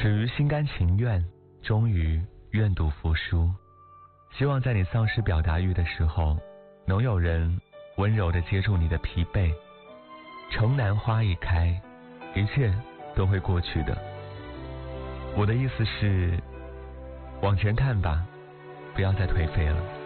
始于心甘情愿，终于愿赌服输。希望在你丧失表达欲的时候，能有人温柔地接住你的疲惫。城南花一开，一切都会过去的。我的意思是，往前看吧，不要再颓废了。